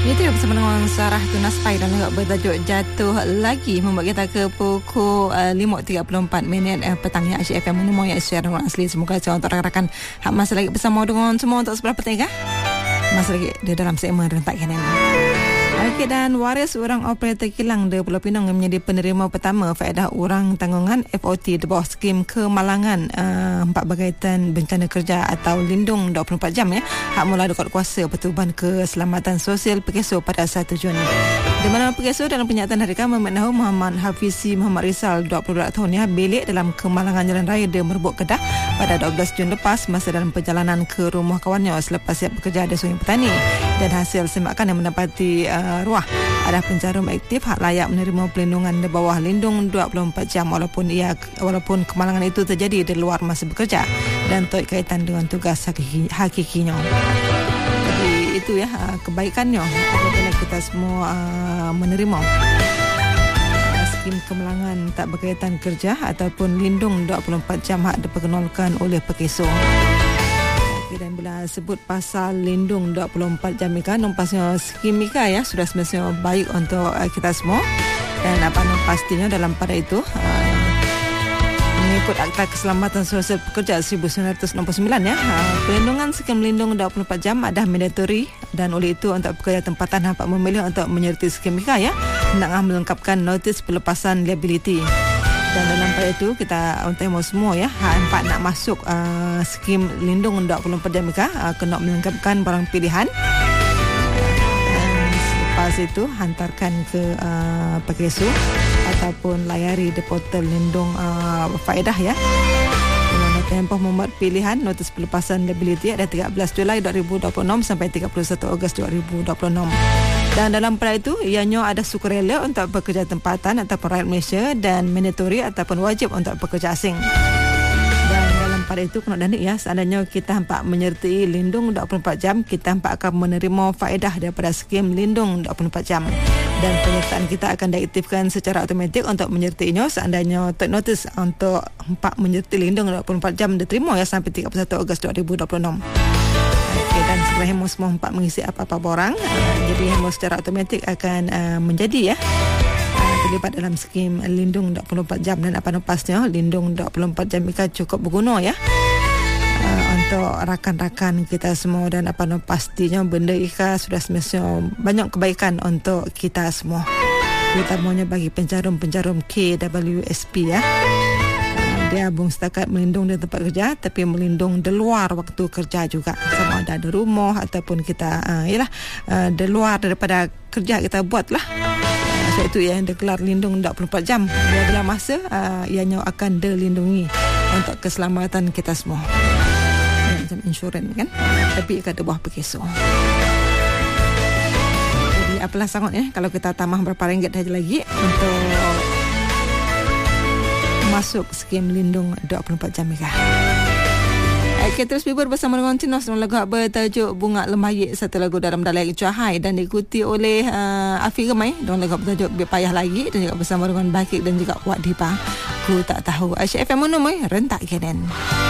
Itu bersama dengan Sarah Tunaspai dan juga bertajuk Jatuh Lagi membuat kita ke pukul 5.34 petang ya. Asyik FM ini mau ya share dengan asli. Semoga untuk rakan-rakan hak masa lagi bersama dengan semua untuk sebelah petang masa lagi di dalam segmen rentak kanan. Okey, dan waris orang operator kilang di Pulau Pinang yang menjadi penerima pertama faedah orang tanggungan FOT di bawah skim kemalangan 4 berkaitan bencana kerja atau lindung 24 jam ya. Hak mula dekat kuasa Pertubuhan Keselamatan Sosial PKSO pada 1 Jun. Di mana PKSO dalam penyataan harika membenarkan Muhammad Hafizi Muhammad Rizal 22 tahun ya belik dalam kemalangan jalan raya di Merbuk Kedah pada 12 Jun lepas masa dalam perjalanan ke rumah kawannya selepas siap bekerja di Sungai Petani, dan hasil semakan yang mendapati ruah ada penjarum aktif hak layak menerima perlindungan di bawah lindung 24 jam walaupun kemalangan itu terjadi di luar masa bekerja dan tak kaitan dengan tugas hakikinya. Jadi itu ya kebaikannya apabila kita semua menerima skim kemalangan tak berkaitan kerja ataupun lindung 24 jam hak diperkenalkan oleh PKSO. Dan bila sebut pasal lindung 24 jam Mika, nampaknya skim Mika ya sudah semestinya baik untuk kita semua, dan apa pastinya dalam pada itu mengikut Akta Keselamatan Sosial Pekerja 1969 ya, perlindungan skim lindung 24 jam ada mandatory, dan oleh itu untuk pekerja tempatan dapat memilih untuk menyertai skim Mika ya, nak melengkapkan notis pelepasan liability. Dan dalam pada itu kita untuk semua ya hak nak masuk skim lindung 24 jam Mika kena melengkapkan barang pilihan, dan selepas itu hantarkan ke PKSO ataupun layari di portal lindung faedah ya. Dengan tempoh membuat pilihan notis pelepasan liability ada 13 Julai 2026 sampai 31 Ogos 2026. Dan dalam pada itu ianya ada sukarela untuk pekerja tempatan ataupun rakyat Malaysia, dan mandatory ataupun wajib untuk pekerja asing. Dan dalam pada itu kena danik ya, seandainya kita hampak menyertai lindung 24 jam, kita hampak akan menerima faedah daripada skim lindung 24 jam. Dan penyertaan kita akan diaktifkan secara automatik untuk menyertainya seandainya take notice untuk hampak menyertai lindung 24 jam diterima ya sampai 31 Ogos 2026. Okay, dan setelah Hemos sempat mengisi apa-apa borang, jadi Hemos secara automatik akan menjadi ya terlibat dalam skim lindung 24 jam, dan apa napasnya lindung 24 jam Mika cukup berguna ya untuk rakan-rakan kita semua, dan apa pastinya benda Ika sudah semestinya banyak kebaikan untuk kita semua, terutamanya bagi penjarum-penjarum KWSP ya. Dia bung setakat melindung di tempat kerja, tapi melindung di luar waktu kerja juga, sama ada di rumah ataupun kita di luar daripada kerja kita buat lah. So itu yang digelar lindung 24 jam. Bila masa ianya akan dilindungi untuk keselamatan kita semua. Macam insurans kan, tapi kat bawah PKSO. Jadi apalah sangat ya kalau kita tambah berapa ringgit saja lagi untuk masuk skim lindung 24 jam Mika. Okay, terus bibur bersama dengan Tinos dengan lagu bertajuk Bunga Lemayik, satu lagu dalam Dalai Cahai, dan diikuti oleh Afi Gemai dengan lagu bertajuk Biar Payah Lagi, dan juga bersama dengan Bakik dan juga Wak Dipa Ku Tak Tahu. Asyik FM Menumai Rentak Kanan.